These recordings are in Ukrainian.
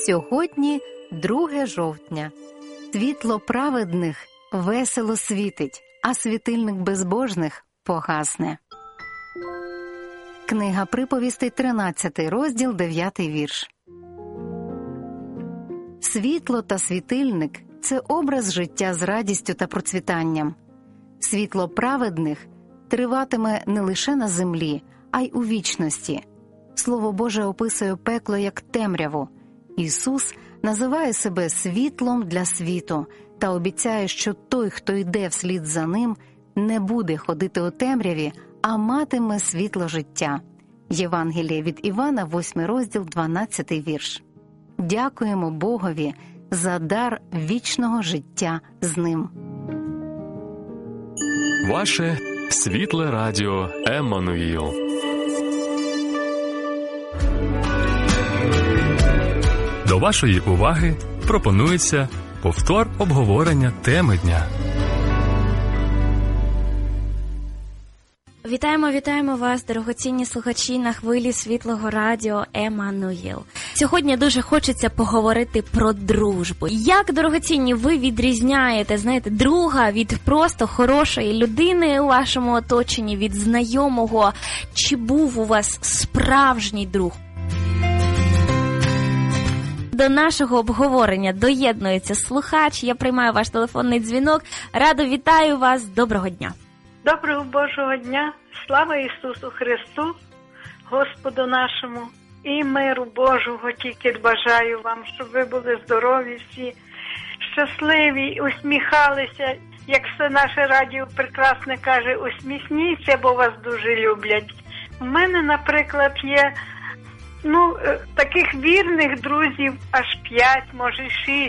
Сьогодні 2 жовтня. Світло праведних весело світить, а світильник безбожних погасне. Книга Приповістей, 13 розділ, 9 вірш. Світло та світильник – це образ життя з радістю та процвітанням. Світло праведних триватиме не лише на землі, а й у вічності. Слово Боже описує пекло як темряву. Ісус називає себе світлом для світу та обіцяє, що той, хто йде вслід за ним, не буде ходити у темряві, а матиме світло життя. Євангеліє від Івана, 8 розділ, 12 вірш. Дякуємо Богові за дар вічного життя з ним. Ваше світле радіо Еммануїл. До вашої уваги пропонується повтор обговорення теми дня. Вітаємо вас, дорогоцінні слухачі, на хвилі світлого радіо Еммануїл. Сьогодні дуже хочеться поговорити про дружбу. Як, дорогоцінні, ви відрізняєте, друга від просто хорошої людини у вашому оточенні, від знайомого? Чи був у вас справжній друг? До нашого обговорення доєднується слухач. Я приймаю ваш телефонний дзвінок. Радо вітаю вас. Доброго дня. Доброго Божого дня. Слава Ісусу Христу, Господу нашому. І миру Божого тільки бажаю вам, щоб ви були здорові всі, щасливі, усміхалися. Як все наше радіо прекрасне каже, усміхніться, бо вас дуже люблять. У мене, наприклад, є таких вірних друзів аж 5, може 6.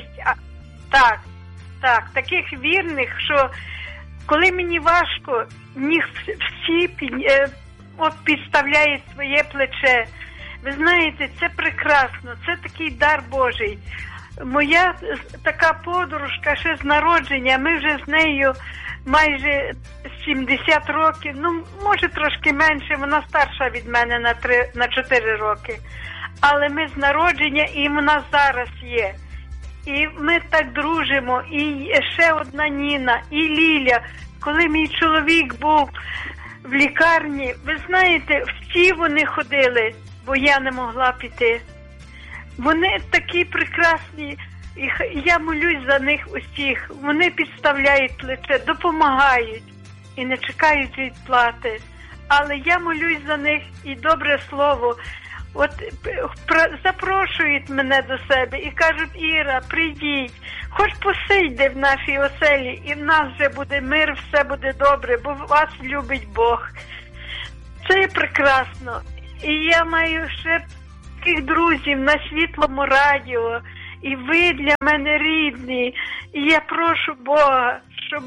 Таких вірних, що коли мені важко, всі підставляють своє плече. Ви знаєте, це прекрасно, це такий дар Божий. Моя така подружка ще з народження, ми вже з нею майже 70 років, може трошки менше, вона старша від мене на 4 роки. Але ми з народження, і вона зараз є. І ми так дружимо, і ще одна Ніна, і Ліля. Коли мій чоловік був в лікарні, ви знаєте, всі вони ходили, бо я не могла піти. Вони такі прекрасні, і я молюсь за них усіх. Вони підставляють плече, допомагають і не чекають відплати. Але я молюсь за них і добре слово. Запрошують мене до себе і кажуть: Іра, прийдіть, хоч посидьте в нашій оселі, і в нас вже буде мир, все буде добре, бо вас любить Бог. Це прекрасно. І я маю ще таких друзів на світлому радіо, і ви для мене рідні. І я прошу Бога, щоб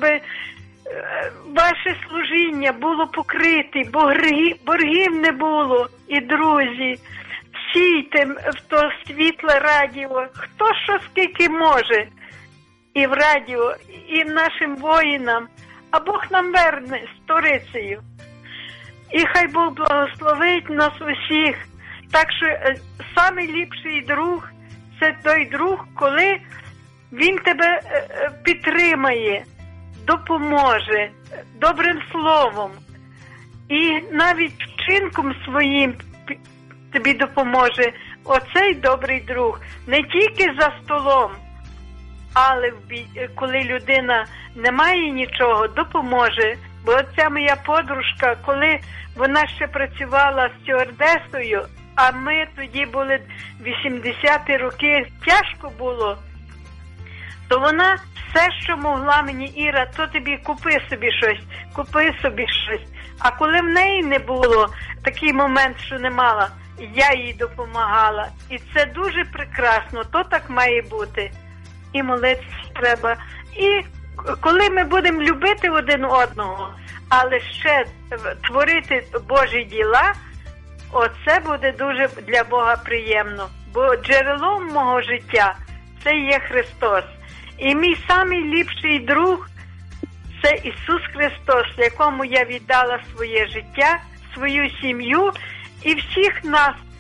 ваше служіння було покрите, бо боргів не було. І, друзі, сійте в то світле радіо, хто що скільки може, і в радіо, і нашим воїнам, а Бог нам верне сторицею. І хай Бог благословить нас усіх. Так що найліпший друг – це той друг, коли він тебе підтримає, допоможе добрим словом і навіть вчинком своїм тобі допоможе. Оцей добрий друг не тільки за столом, але коли людина не має нічого, допоможе. Бо оця моя подружка, коли вона ще працювала стюардесою, а ми тоді були 80-ті роки, тяжко було, то вона все, що могла мені: Іра, то тобі купи собі щось. А коли в неї не було, такий момент, що не мала, я їй допомагала. І це дуже прекрасно, то так має бути. І молитися треба. І коли ми будемо любити один одного, але ще творити Божі діла, оце буде дуже для Бога приємно. Бо джерелом мого життя – це є Христос. І мій самий ліпший друг – це Ісус Христос, якому я віддала своє життя, свою сім'ю і всіх нас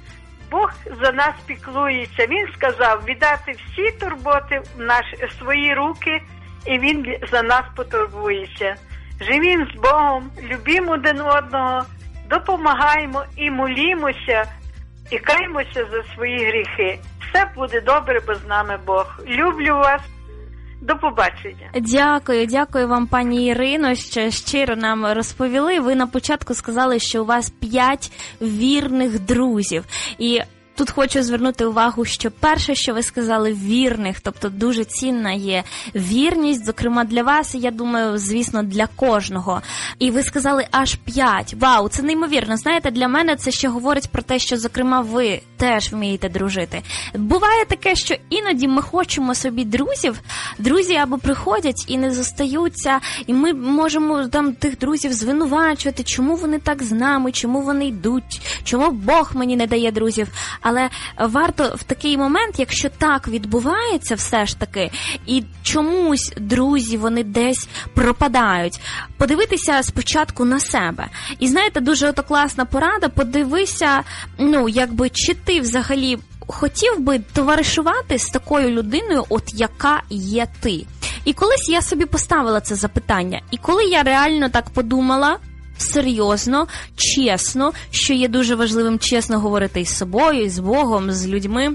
Бог за нас піклується. Він сказав віддати всі турботи в свої руки, і Він за нас потурбується. Живімо з Богом, любімо один одного, допомагаємо і молімося, і каємося за свої гріхи. Все буде добре, бо з нами Бог. Люблю вас. До побачення. Дякую вам, пані Ірино, що щиро нам розповіли. Ви на початку сказали, що у вас 5 вірних друзів. І тут хочу звернути увагу, що перше, що ви сказали, вірних, тобто дуже цінна є вірність, зокрема для вас, і я думаю, звісно, для кожного. І ви сказали аж 5. Вау, це неймовірно. Знаєте, для мене це ще говорить про те, що, зокрема, ви теж вмієте дружити. Буває таке, що іноді ми хочемо собі друзів, друзі або приходять і не зостаються, і ми можемо там тих друзів звинувачувати, чому вони так з нами, чому вони йдуть, чому Бог мені не дає друзів. Але варто в такий момент, якщо так відбувається все ж таки, і чомусь друзі, вони десь пропадають, подивитися спочатку на себе. І знаєте, дуже класна порада, подивися, чи ти взагалі хотів би товаришувати з такою людиною, от яка є ти. І колись я собі поставила це запитання, і коли я реально так подумала, серйозно, чесно, що є дуже важливим чесно говорити із собою, із Богом, з людьми,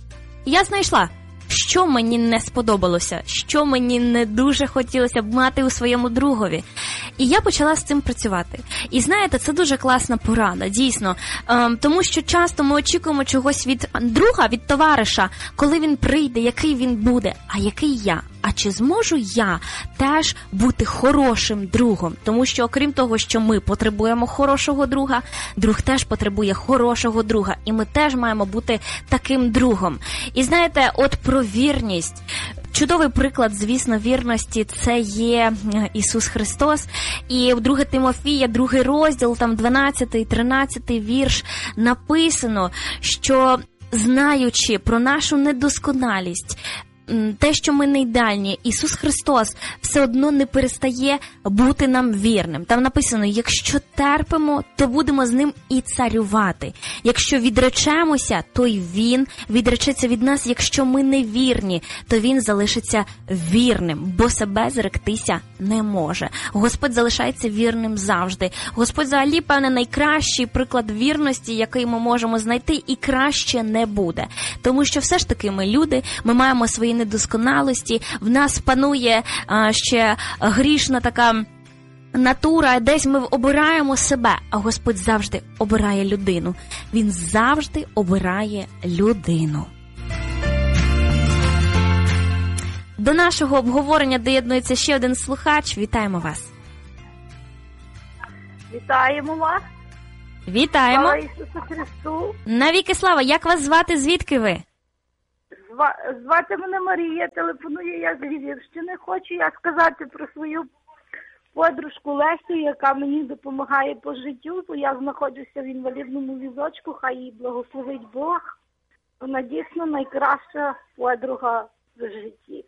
я знайшла, що мені не сподобалося, що мені не дуже хотілося б мати у своєму другові. І я почала з цим працювати. І знаєте, це дуже класна порада, дійсно. Тому що часто ми очікуємо чогось від друга, від товариша, коли він прийде, який він буде, а який я. А чи зможу я теж бути хорошим другом? Тому що, окрім того, що ми потребуємо хорошого друга, друг теж потребує хорошого друга. І ми теж маємо бути таким другом. І знаєте, от про вірність. Чудовий приклад, звісно, вірності – це є Ісус Христос. І в 2 Тимофія, 2 розділ, там 12-13 вірш написано, що знаючи про нашу недосконалість, те, що ми не ідеальні, Ісус Христос все одно не перестає бути нам вірним. Там написано, якщо терпимо, то будемо з ним і царювати. Якщо відречемося, то й Він відречеться від нас. Якщо ми не вірні, то Він залишиться вірним, бо себе зректися не може. Господь залишається вірним завжди. Господь взагалі, певне, найкращий приклад вірності, який ми можемо знайти, і краще не буде. Тому що все ж таки ми люди, ми маємо свої недосконалості, в нас панує ще грішна така натура, десь ми обираємо себе, а Господь завжди обирає людину. Він завжди обирає людину. До нашого обговорення доєднується ще один слухач. Вітаємо вас. Вітаємо вас. Вітаємо. Слава Ісусу Христу. Навіки слава. Як вас звати? Звідки ви? Звати мене Марія, телефоную я з Львівщини. Хочу я сказати про свою подружку Лесю, яка мені допомагає по життю, бо я знаходжуся в інвалідному візочку, хай її благословить Бог. Вона дійсно найкраща подруга в житті.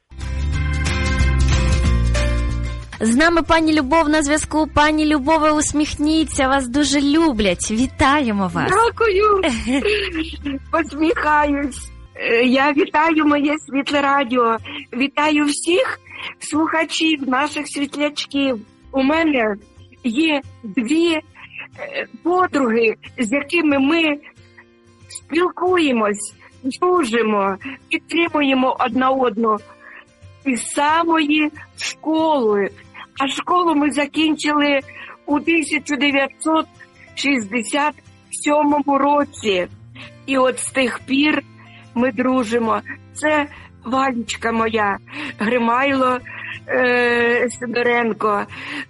З нами пані Любов на зв'язку. Пані Любове, усміхніться, вас дуже люблять. Вітаємо вас. Дякую. Посміхаюсь. Я вітаю моє Світле Радіо. Вітаю всіх слухачів, наших світлячків. У мене є 2 подруги, з якими ми спілкуємось, дружимо, підтримуємо одна одну із самої школи. А школу ми закінчили у 1967 році. І от з тих пір ми дружимо. Це Валічка моя, Гримайло Сидоренко.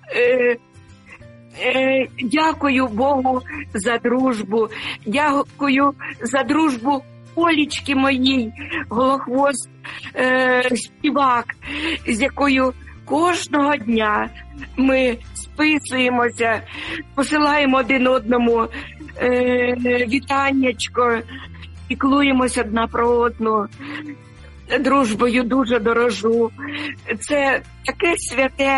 Дякую Богу за дружбу. Дякую за дружбу Олічки моїй, Голохвост співак, з якою кожного дня ми списуємося, посилаємо один одному вітаннячко, піклуємося одна про одну. Дружбою дуже дорожу. Це таке святе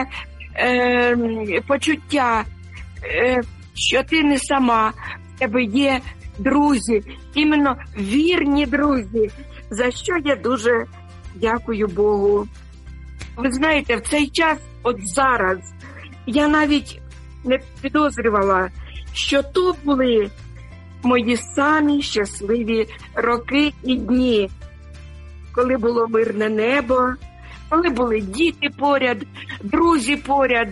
почуття, що ти не сама, в тебе є друзі, іменно вірні друзі, за що я дуже дякую Богу. Ви знаєте, в цей час, от зараз, я навіть не підозрювала, що то були мої самі щасливі роки і дні, коли було мирне небо, коли були діти поряд, друзі поряд.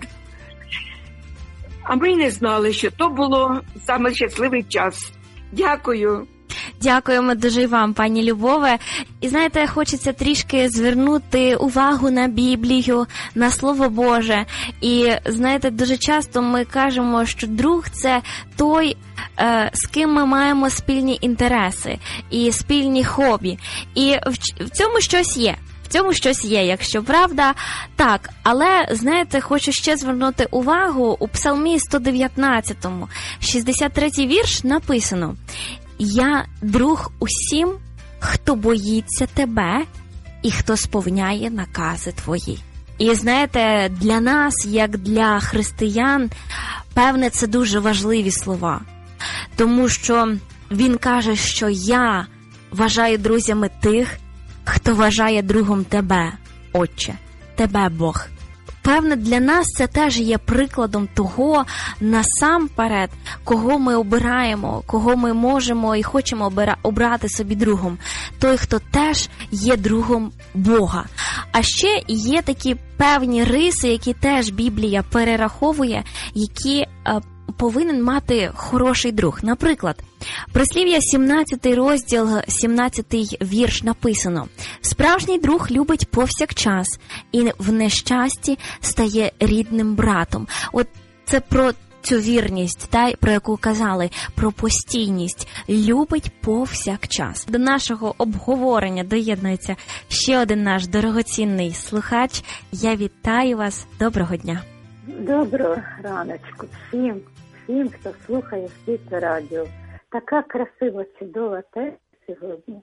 А ми не знали, що то було саме щасливий час. Дякую. Дякуємо дуже і вам, пані Любове. І знаєте, хочеться трішки звернути увагу на Біблію, на Слово Боже. І знаєте, дуже часто ми кажемо, що друг – це той, з ким ми маємо спільні інтереси і спільні хобі. І в цьому щось є. В цьому щось є, якщо правда. Так, але, знаєте, хочу ще звернути увагу, у Псалмі 119-му, 63-й вірш написано: «Я друг усім, хто боїться тебе і хто сповняє накази твої». І, знаєте, для нас, як для християн, певне, це дуже важливі слова. Тому що він каже, що я вважаю друзями тих, хто вважає другом тебе, Отче, тебе, Бог. Певне, для нас це теж є прикладом того, насамперед, кого ми обираємо, кого ми можемо і хочемо обрати собі другом. Той, хто теж є другом Бога. А ще є такі певні риси, які теж Біблія перераховує, які повинен мати хороший друг. Наприклад, Прислів'я 17 розділ, 17 вірш написано: «Справжній друг любить повсякчас і в нещасті стає рідним братом». От це про цю вірність, про яку казали, про постійність. Любить повсякчас. До нашого обговорення доєднується ще один наш дорогоцінний слухач. Я вітаю вас. Доброго дня. Доброго раночку всім, хто слухає Світле Радіо. Така красива, чудова тема сьогодні,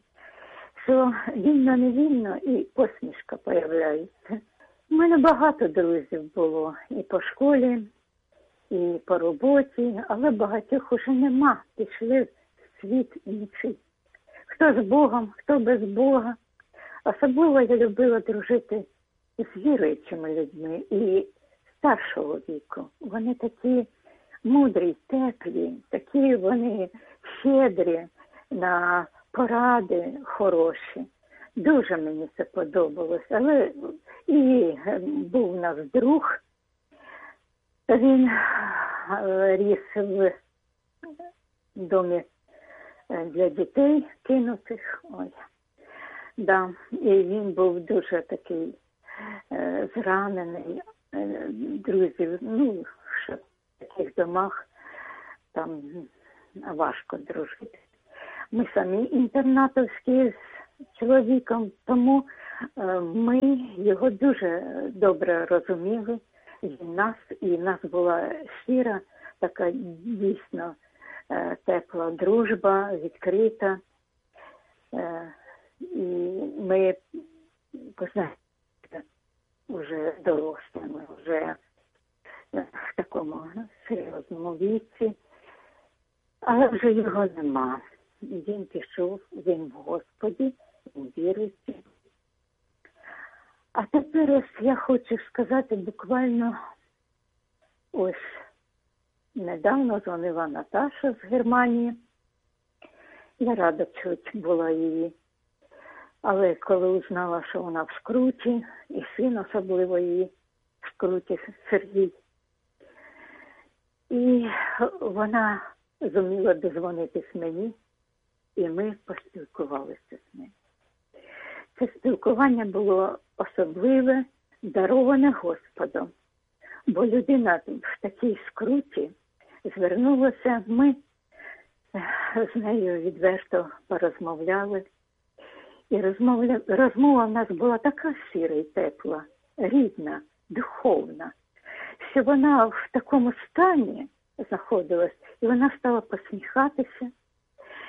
що вільно-невільно і посмішка появляється. У мене багато друзів було і по школі, і по роботі, але багатьох уже нема, пішли в світ інший. Хто з Богом, хто без Бога. Особливо я любила дружити з віруючими людьми і старшого віку. Вони такі мудрі, теплі, такі вони щедрі на поради хороші. Дуже мені це подобалось. Але і був у нас друг, він ріс в домі для дітей кинутих. Ой. Да. І він був дуже такий зранений. Друзів, що в таких домах там важко дружити. Ми самі інтернатовські з чоловіком, тому ми його дуже добре розуміли. Він нас, і в нас була щира, така дійсно тепла дружба, відкрита. І ми, знаєте, вже дорослими, вже в такому серйозному віці. Але вже його нема. Він пішов, він в Господі, він віруючий. А тепер ось я хочу сказати буквально, ось недавно дзвонила Наташа з Германії. Я рада чуть була її. Але коли узнала, що вона в скруті, і син особливо її в скруті, Сергій. І вона зуміла дозвонитись мені, і ми поспілкувалися з нею. Це спілкування було особливе, дароване Господом. Бо людина в такій скруті звернулася, ми з нею відверто порозмовляли. І розмова в нас була така щира і тепла, рідна, духовна, що вона в такому стані знаходилась, і вона стала посміхатися.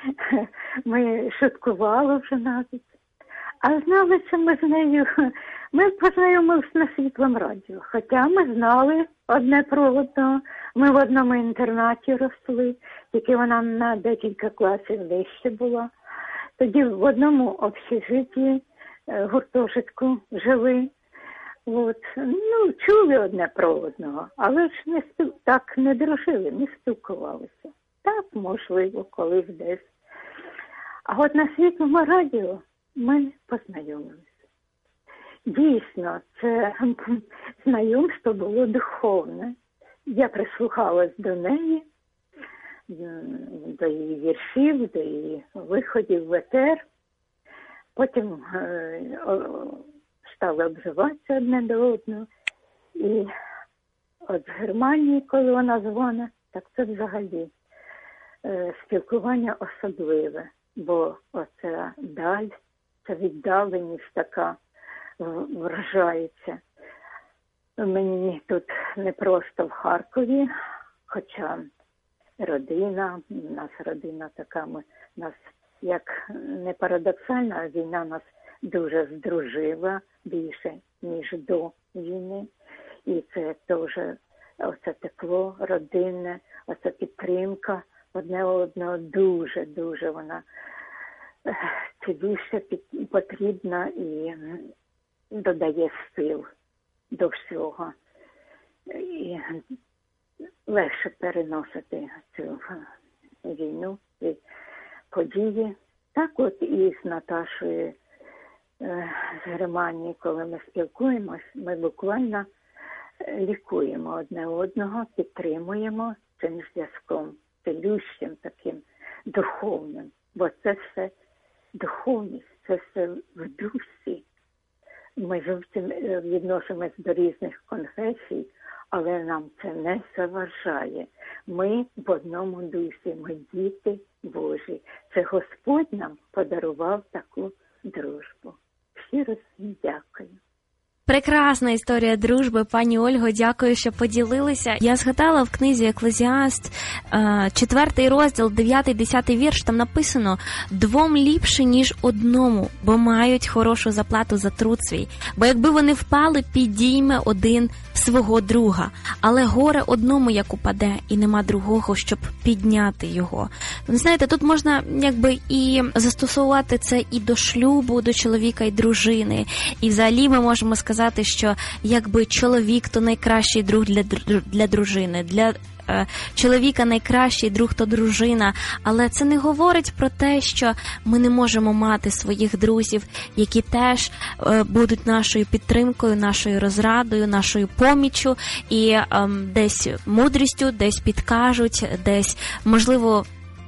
Ми шуткували вже навіть. А знали, що ми з нею Ми познайомилися на Світлому радіо, хоча ми знали одне про одного. Ми в одному інтернаті росли, тільки вона на декілька класів вище була. Тоді в одному общежитті, гуртожитку жили. От. Ну, чули одне про одного, але ж так не дружили, не спілкувалися. Так, можливо, колись десь. А от на Світлому радіо ми познайомилися. Дійсно, це знайомство було духовне. Я прислухалась до неї, до її віршів, до її виходів в етер. Потім стали обзиватися одне до одного. І от з Германії, коли вона дзвонить, так це взагалі спілкування особливе. Бо оця даль, ця віддаленість така вражається. Мені тут не просто в Харкові, хоча родина, у нас родина така, нас, як не парадоксально, а війна нас дуже здружила більше, ніж до війни. І це теж оце тепло родинне, оця підтримка одне одного дуже вона більше потрібна і додає сил до всього. І легше переносити цю війну і події. Так от і з Наташою з Германії, коли ми спілкуємось, ми буквально лікуємо одне одного, підтримуємо цим зв'язком, цілющим таким духовним. Бо це все духовність, це все в дусі. Ми зовсім відносимось до різних конфесій, але нам це не заважає. Ми в одному дусі, ми діти Божі. Це Господь нам подарував таку дружбу. Щиро дякую. Прекрасна історія дружби, пані Ольго, дякую, що поділилися. Я згадала в книзі «Еклезіаст», 4 розділ, 9-10 вірш, там написано: «Двом ліпше, ніж одному, бо мають хорошу заплату за труд свій. Бо якби вони впали, підійме один свого друга. Але горе одному, як упаде, і нема другого, щоб підняти його». Ви знаєте, тут можна якби і застосувати це і до шлюбу, до чоловіка і дружини. І взагалі ми можемо сказати, що якби чоловік то найкращий друг для дружини, для чоловіка найкращий друг то дружина, але це не говорить про те, що ми не можемо мати своїх друзів, які теж будуть нашою підтримкою, нашою розрадою, нашою поміччю і десь мудрістю, десь підкажуть, десь, можливо,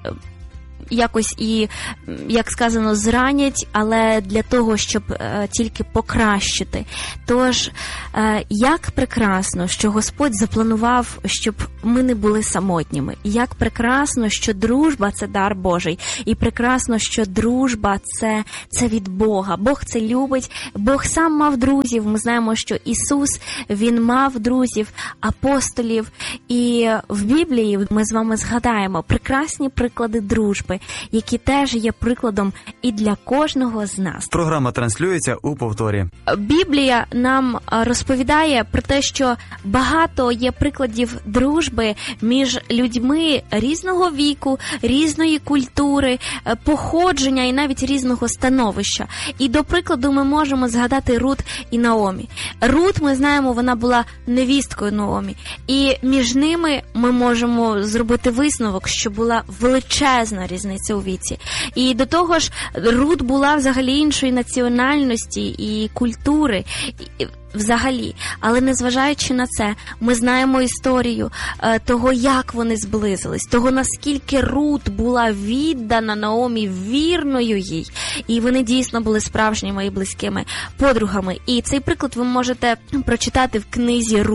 якось і, як сказано, зранять, але для того, щоб тільки покращити. Тож, як прекрасно, що Господь запланував, щоб ми не були самотніми. Як прекрасно, що дружба – це дар Божий. І прекрасно, що дружба – це від Бога. Бог це любить. Бог сам мав друзів. Ми знаємо, що Ісус, Він мав друзів, апостолів. І в Біблії ми з вами згадаємо прекрасні приклади дружби, які теж є прикладом і для кожного з нас. Програма транслюється у повторі. Біблія нам розповідає про те, що багато є прикладів дружби між людьми різного віку, різної культури, походження і навіть різного становища. І до прикладу ми можемо згадати Рут і Наомі. Рут, ми знаємо, вона була невісткою Наомі. І між ними ми можемо зробити висновок, що була величезна різниця у віці. І до того ж, Рут була взагалі іншої національності і культури, взагалі. Але незважаючи на це, ми знаємо історію того, як вони зблизились, того, наскільки Рут була віддана Наомі, вірною їй. І вони дійсно були справжніми і близькими подругами. І цей приклад ви можете прочитати в книзі Рут.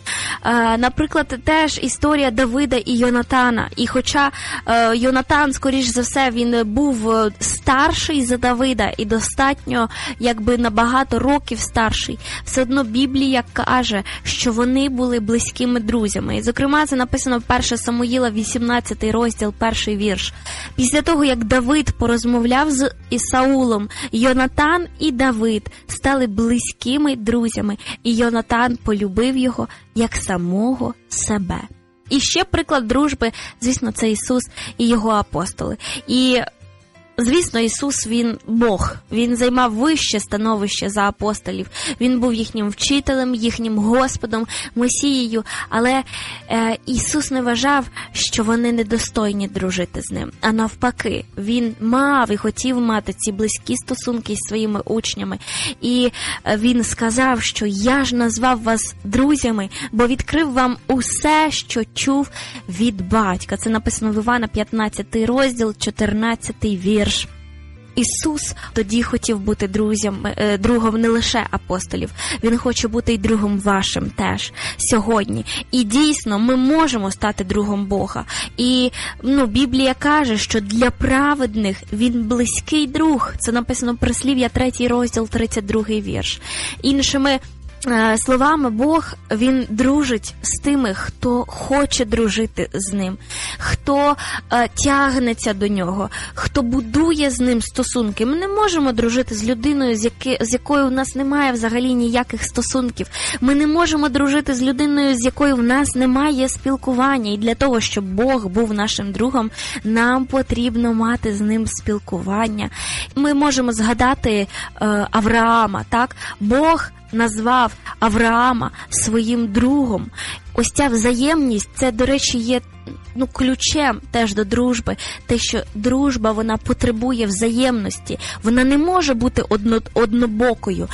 Наприклад, теж історія Давида і Йонатана. І хоча Йонатан, скоріш за все, він був старший за Давида і достатньо, якби на багато років старший, все одно Біблія каже, що вони були близькими друзями. І, зокрема, це написано в 1 Самуїла, 18 розділ, 1 вірш. Після того, як Давид порозмовляв з Саулом, Йонатан і Давид стали близькими друзями, і Йонатан полюбив його як самого себе. І ще приклад дружби, звісно, це Ісус і Його апостоли. І, звісно, Ісус, Він Бог. Він займав вище становище за апостолів. Він був їхнім вчителем, їхнім Господом, Месією. Але Ісус не вважав, що вони недостойні дружити з Ним. А навпаки, Він мав і хотів мати ці близькі стосунки із своїми учнями. І Він сказав, що «Я ж назвав вас друзями, бо відкрив вам усе, що чув від батька». Це написано в Івана 15 розділ, 14 вірш. Ісус тоді хотів бути другом не лише апостолів. Він хоче бути й другом вашим теж сьогодні. І дійсно, ми можемо стати другом Бога. І Біблія каже, що для праведних Він близький друг. Це написано в Прислів'я 3 розділ, 32 вірш. Іншими словами, Бог, Він дружить з тими, хто хоче дружити з Ним, хто тягнеться до Нього, хто будує з Ним стосунки. Ми не можемо дружити з людиною, з якою в нас немає взагалі ніяких стосунків. Ми не можемо дружити з людиною, з якою в нас немає спілкування. І для того, щоб Бог був нашим другом, нам потрібно мати з Ним спілкування. Ми можемо згадати Авраама, так? Бог назвав Авраама своїм другом. Ось ця взаємність, це, до речі, є ключем теж до дружби. Те, що дружба, вона потребує взаємності. Вона не може бути однобокою.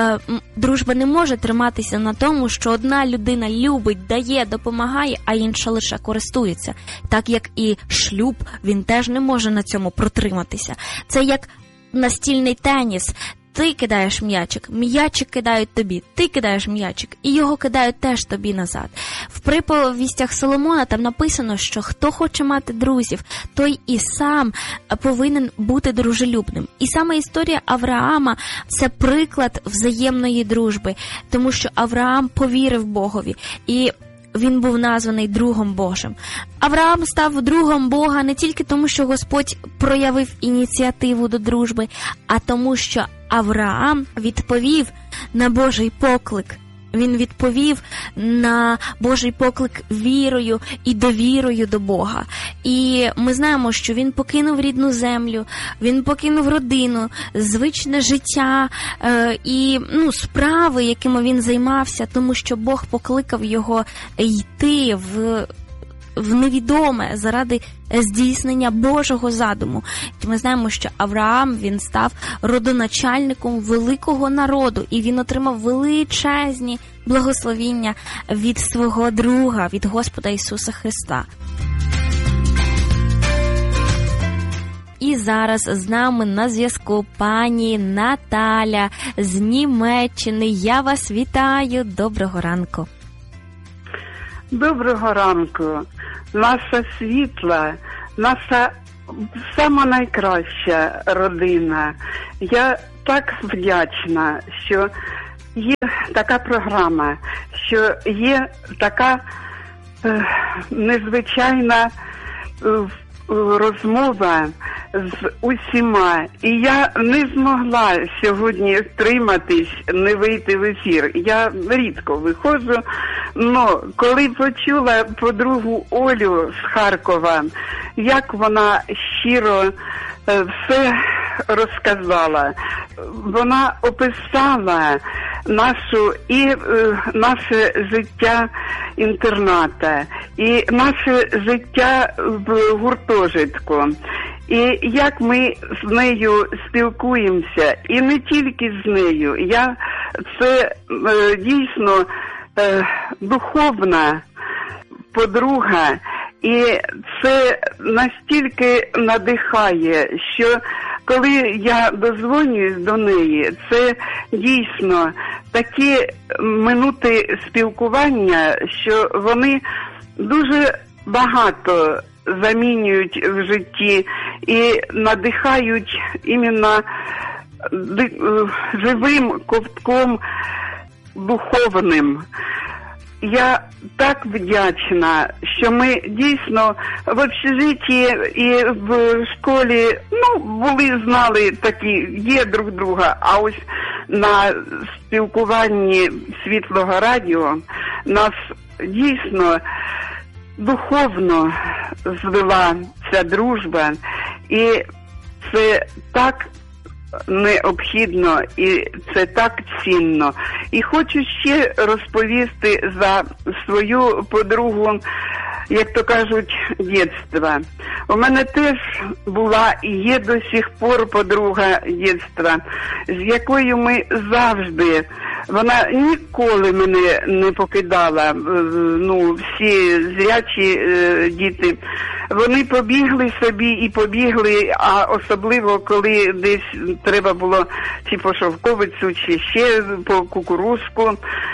Дружба не може триматися на тому, що одна людина любить, дає, допомагає, а інша лише користується. Так як і шлюб, він теж не може на цьому протриматися. Це як настільний теніс. Ти кидаєш м'ячик, м'ячик кидають тобі, ти кидаєш м'ячик, і його кидають теж тобі назад. В приповістях Соломона там написано, що хто хоче мати друзів, той і сам повинен бути дружелюбним. І саме історія Авраама – це приклад взаємної дружби, тому що Авраам повірив Богові, і він був названий другом Божим. Авраам став другом Бога не тільки тому, що Господь проявив ініціативу до дружби, а тому, що Авраам відповів на Божий поклик. Він відповів на Божий поклик вірою і довірою до Бога. І ми знаємо, що він покинув рідну землю, він покинув родину, звичне життя і справи, якими він займався, тому що Бог покликав його йти в невідоме заради здійснення Божого задуму. Ми знаємо, що Авраам, він став родоначальником великого народу, і він отримав величезні благословіння від свого друга, від Господа Ісуса Христа. І зараз з нами на зв'язку пані Наталя з Німеччини. Я вас вітаю. Доброго ранку. Доброго ранку. Наша світла, наша сама найкраща родина. Я так вдячна, що є така програма, що є така незвичайна розмова з усіма. І я не змогла сьогодні стриматись, не вийти в ефір. Я рідко виходжу, але коли почула подругу Олю з Харкова, як вона щиро все розказала, вона описала наше життя інтерната і наше життя в гуртожитку. І як ми з нею спілкуємося, і не тільки з нею. Це дійсно духовна подруга, і це настільки надихає, що коли я дозвонююсь до неї, це дійсно такі минути спілкування, що вони дуже багато замінюють в житті і надихають іменно живим ковтком духовним. Я так вдячна, що ми дійсно в общежитті і в школі, знали такі, є друг друга, а ось на спілкуванні Світлого радіо нас дійсно духовно звела ця дружба, і це так необхідно, і це так цінно. І хочу ще розповісти за свою подругу, як то кажуть, дєтства. У мене теж була і є до сих пор подруга дєтства, з якою ми завжди, вона ніколи мене не покидала, всі зрячі діти, вони побігли собі і побігли, а особливо, коли десь треба було чи по шовковицю, чи ще по кукурузку,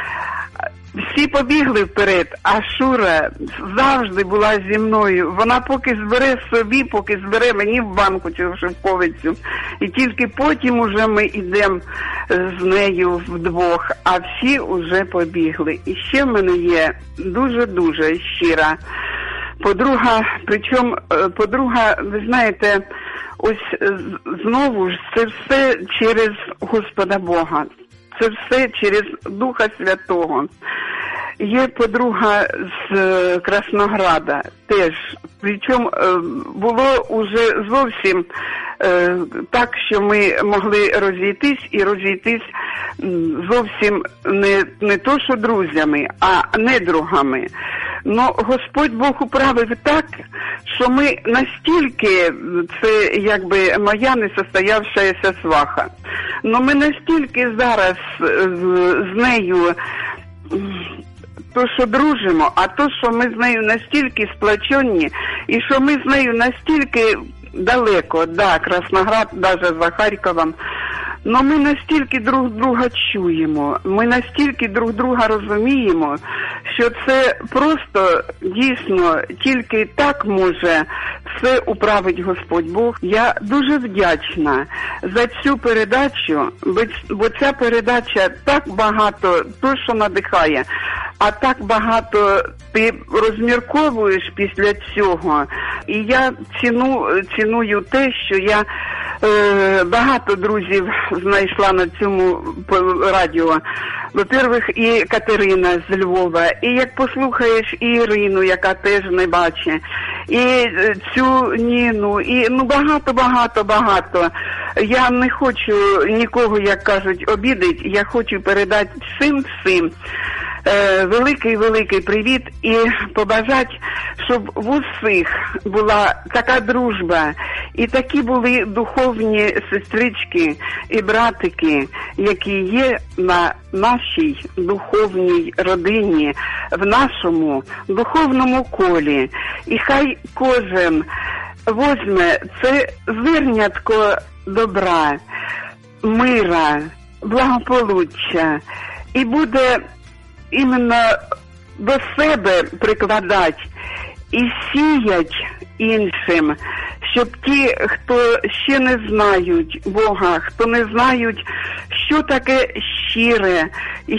всі побігли вперед, а Шура завжди була зі мною. Вона поки збере собі, поки збере мені в банку цю шовковицю. І тільки потім уже ми йдемо з нею вдвох, а всі вже побігли. І ще в мене є дуже-дуже щира подруга, причому подруга, ви знаєте, ось знову ж це все через Господа Бога. Це все через Духа Святого. Є подруга з Краснограда теж. Причому було уже зовсім так, що ми могли розійтись і розійтись зовсім не то, що друзями, а недругами. Но Господь Бог управив так, що ми настільки, це якби моя несостоявшаяся сваха, но ми настільки зараз з нею то, що дружимо, а то, що ми з нею настільки сплочені, і що ми з нею настільки далеко, Красноград, навіть за Харковом, но ми настільки друг друга чуємо, ми настільки друг друга розуміємо, що це просто дійсно тільки так може все управить Господь Бог. Я дуже вдячна за цю передачу, бо ця передача так багато, то, що надихає, а так багато ти розмірковуєш після цього. І я ціную те, що я багато друзів знайшла на цьому радіо. Во-первых, і Катерина з Львова, і як послухаєш і Ірину, яка теж не бачить, і цю Ніну, і багато. Я не хочу нікого, як кажуть, обідати, я хочу передати всім великий привіт і побажати, щоб в усіх була така дружба і такі були духовні сестрички і братики, які є на нашій духовній родині, в нашому духовному колі. І хай кожен возьме це зернятко добра, мира, благополуччя і буде іменно до себе прикладати і сіять іншим, щоб ті, хто ще не знають Бога, хто не знають, що таке щире і